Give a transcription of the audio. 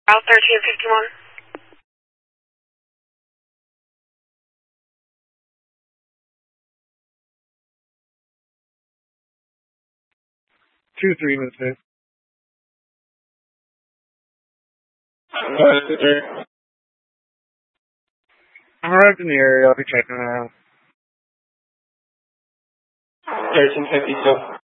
Out 1351. 2-3 minutes. I'm arrived in the area. I'll be checking it out. 1352.